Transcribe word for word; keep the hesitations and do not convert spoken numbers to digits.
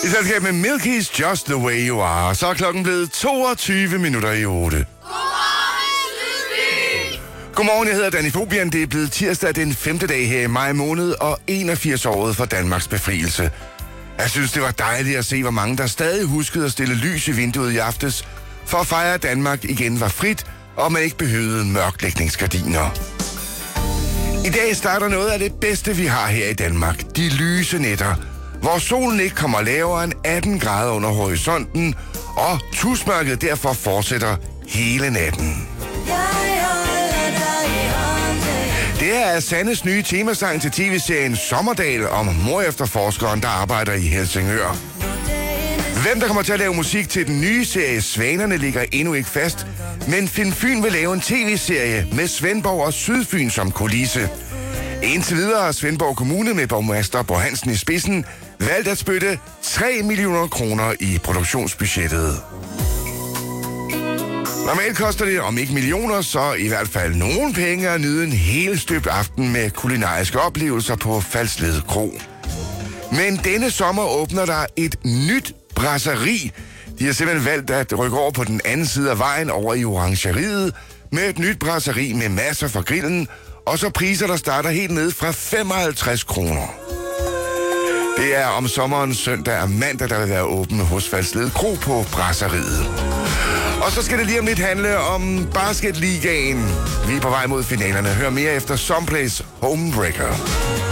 I selskab med Milky's Just The Way You Are, så er klokken blevet toogtyve minutter i otte. Godmorgen, jeg hedder Danny Fobian. Det er blevet tirsdag den femte dag her i maj måned og enogfirs-året for Danmarks befrielse. Jeg synes, det var dejligt at se, hvor mange der stadig huskede at stille lys i vinduet i aftes, for at fejre, at Danmark igen var frit, og man ikke behøvede mørklægningsgardiner. I dag starter noget af det bedste, vi har her i Danmark. De lyse nætter, hvor solen ikke kommer lavere end atten grader under horisonten, og tusmørket derfor fortsætter hele natten. Det er Sannes nye temasang til tv-serien Sommerdal om morefterforskeren, der arbejder i Helsingør. Hvem der kommer til at lave musik til den nye serie Svanerne ligger endnu ikke fast, men Finn Fyn vil lave en tv-serie med Svendborg og Sydfyn som kulisse. Indtil videre har Svendborg Kommune med borgmester Bo Hansen i spidsen valgt at spytte tre millioner kroner i produktionsbudgettet. Normalt koster det, om ikke millioner, så i hvert fald nogen penge at nyde en helt støbt aften med kulinariske oplevelser på Falsled Kro. Men denne sommer åbner der et nyt brasserie. De har simpelthen valgt at rykke over på den anden side af vejen over i Orangeriet med et nyt brasserie med masser for grillen, og så priser, der starter helt ned fra femoghalvtreds kroner. Det er om sommeren søndag og mandag, der vil være åbent hos Falsled Kro på brasseriet. Og så skal det lige om lidt handle om basketligaen. Vi er på vej mod finalerne. Hør mere efter Someplace Homebreaker.